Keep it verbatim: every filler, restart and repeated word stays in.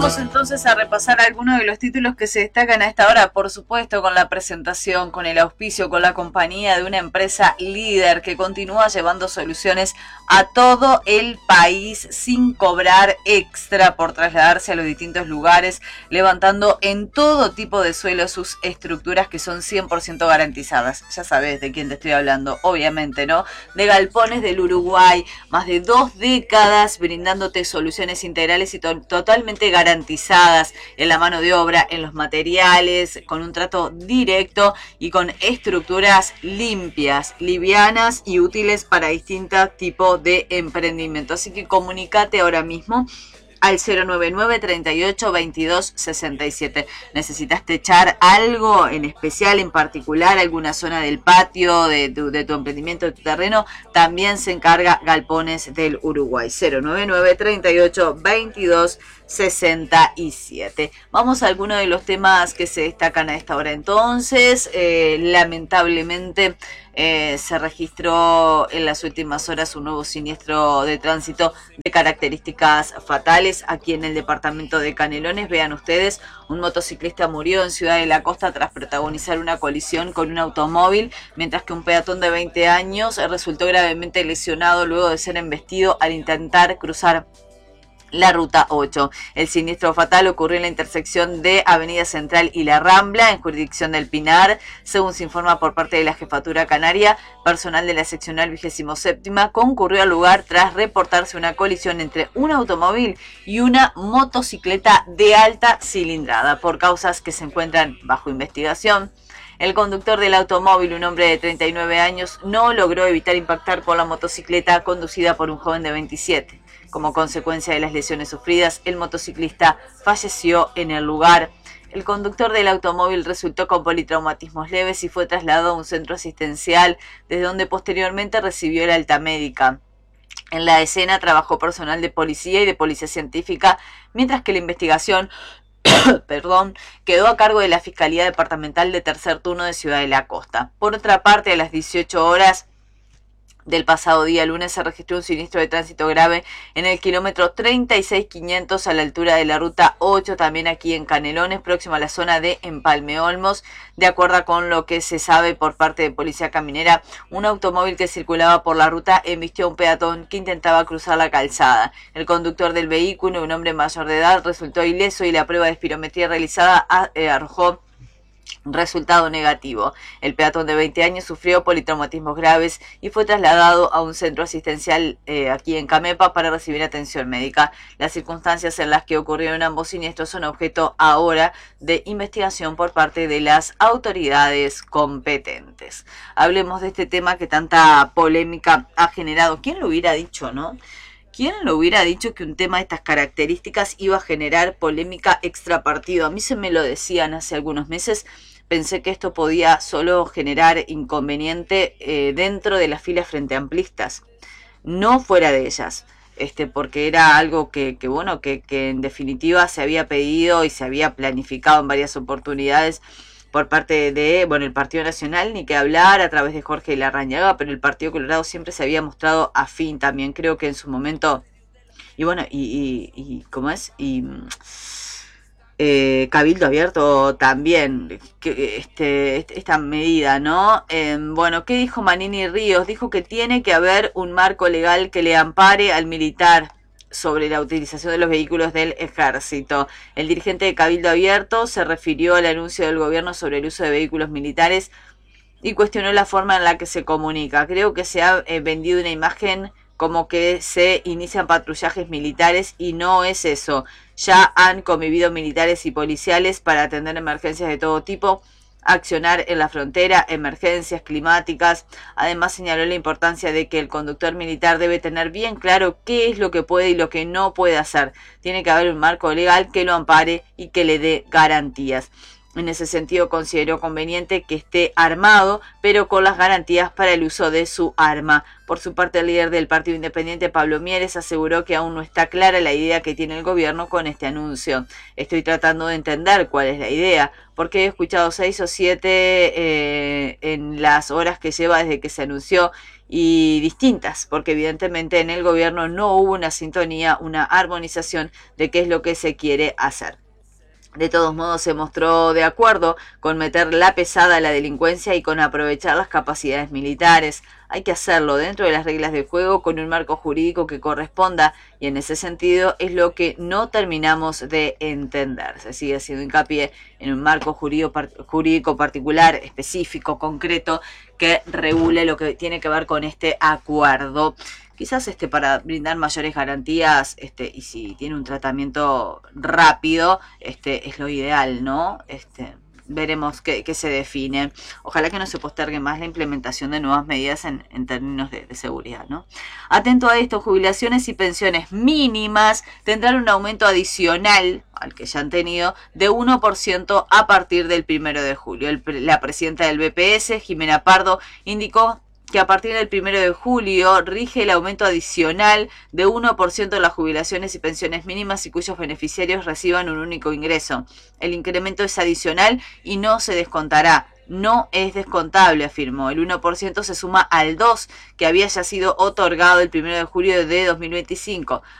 Vamos entonces a repasar algunos de los títulos que se destacan a esta hora, por supuesto con la presentación, con el auspicio, con la compañía de una empresa líder que continúa llevando soluciones a todo el país sin cobrar extra por trasladarse a los distintos lugares, levantando en todo tipo de suelo sus estructuras que son cien por ciento garantizadas. Ya sabes de quién te estoy hablando, obviamente, ¿no? De Galpones del Uruguay, más de dos décadas brindándote soluciones integrales y to- totalmente garantizadas en la mano de obra, en los materiales, con un trato directo y con estructuras limpias, livianas y útiles para distintos tipos de emprendimiento. Así que comunícate ahora mismo al cero nueve nueve, treinta y ocho, veintidós, sesenta y siete. ¿Necesitas techar algo en especial, en particular, alguna zona del patio, de tu, de tu emprendimiento, de tu terreno? También se encarga Galpones del Uruguay. cero nueve nueve, treinta y ocho, veintidós, sesenta y siete. Vamos a algunos de los temas que se destacan a esta hora entonces. Eh, lamentablemente eh, se registró en las últimas horas un nuevo siniestro de tránsito de características fatales aquí en el departamento de Canelones. Vean ustedes, un motociclista murió en Ciudad de la Costa tras protagonizar una colisión con un automóvil, mientras que un peatón de veinte años resultó gravemente lesionado luego de ser embestido al intentar cruzar la ruta ocho. El siniestro fatal ocurrió en la intersección de Avenida Central y La Rambla, en jurisdicción del Pinar. Según se informa por parte de la Jefatura Canaria, personal de la seccional vigésimo séptima concurrió al lugar tras reportarse una colisión entre un automóvil y una motocicleta de alta cilindrada. Por causas que se encuentran bajo investigación, el conductor del automóvil, un hombre de treinta y nueve años, no logró evitar impactar con la motocicleta conducida por un joven de veintisiete. Como consecuencia de las lesiones sufridas, el motociclista falleció en el lugar. El conductor del automóvil resultó con politraumatismos leves y fue trasladado a un centro asistencial, desde donde posteriormente recibió el alta médica. En la escena trabajó personal de policía y de policía científica, mientras que la investigación perdón, quedó a cargo de la Fiscalía Departamental de Tercer Turno de Ciudad de la Costa. Por otra parte, a las dieciocho horas del pasado día lunes se registró un siniestro de tránsito grave en el kilómetro treinta y seis quinientos a la altura de la ruta ocho, también aquí en Canelones, próximo a la zona de Empalme Olmos. De acuerdo con lo que se sabe por parte de Policía Caminera, un automóvil que circulaba por la ruta embistió a un peatón que intentaba cruzar la calzada. El conductor del vehículo, un hombre mayor de edad, resultó ileso y la prueba de espirometría realizada arrojó resultado negativo. El peatón de veinte años sufrió politraumatismos graves y fue trasladado a un centro asistencial eh, aquí en Camepa para recibir atención médica. Las circunstancias en las que ocurrieron ambos siniestros son objeto ahora de investigación por parte de las autoridades competentes. Hablemos de este tema que tanta polémica ha generado. ¿Quién lo hubiera dicho, no? ¿Quién lo hubiera dicho que un tema de estas características iba a generar polémica extra partido? A mí se me lo decían hace algunos meses. Pensé que esto podía solo generar inconveniente eh, dentro de las filas frente amplistas, no fuera de ellas, este, porque era algo que, que bueno, que, que en definitiva se había pedido y se había planificado en varias oportunidades por parte de, bueno, el Partido Nacional, ni que hablar, a través de Jorge Larrañaga, pero el Partido Colorado siempre se había mostrado afín también, creo que en su momento, y bueno, y, y, y ¿cómo es? Y eh, Cabildo Abierto también, que, este, esta medida, ¿no? Eh, bueno, ¿qué dijo Manini Ríos? Dijo que tiene que haber un marco legal que le ampare al militar sobre la utilización de los vehículos del ejército. El dirigente de Cabildo Abierto se refirió al anuncio del gobierno sobre el uso de vehículos militares y cuestionó la forma en la que se comunica. Creo que se ha eh, vendido una imagen como que se inician patrullajes militares y no es eso. Ya han convivido militares y policiales para atender emergencias de todo tipo, accionar en la frontera, emergencias climáticas. Además señaló la importancia de que el conductor militar debe tener bien claro qué es lo que puede y lo que no puede hacer. Tiene que haber un marco legal que lo ampare y que le dé garantías. En ese sentido consideró conveniente que esté armado, pero con las garantías para el uso de su arma. Por su parte, el líder del Partido Independiente, Pablo Mieres, aseguró que aún no está clara la idea que tiene el gobierno con este anuncio. Estoy tratando de entender cuál es la idea, porque he escuchado seis o siete eh, en las horas que lleva desde que se anunció y distintas, porque evidentemente en el gobierno no hubo una sintonía, una armonización de qué es lo que se quiere hacer. De todos modos, se mostró de acuerdo con meter la pesada a la delincuencia y con aprovechar las capacidades militares. Hay que hacerlo dentro de las reglas del juego, con un marco jurídico que corresponda, y en ese sentido es lo que no terminamos de entender. Se sigue haciendo hincapié en un marco jurídico particular, específico, concreto, que regule lo que tiene que ver con este acuerdo. Quizás este, para brindar mayores garantías, este, y si tiene un tratamiento rápido, este, es lo ideal, ¿no? Este, veremos qué, qué se define. Ojalá que no se postergue más la implementación de nuevas medidas en, en términos de, de seguridad, ¿no? Atento a esto, jubilaciones y pensiones mínimas tendrán un aumento adicional al que ya han tenido de uno por ciento a partir del primero de julio. El, la presidenta del B P S, Jimena Pardo, indicó que a partir del primero de julio rige el aumento adicional de uno por ciento de las jubilaciones y pensiones mínimas y cuyos beneficiarios reciban un único ingreso. El incremento es adicional y no se descontará. No es descontable, afirmó. El uno por ciento se suma al dos por ciento que había ya sido otorgado el primero de julio de dos mil veinticinco.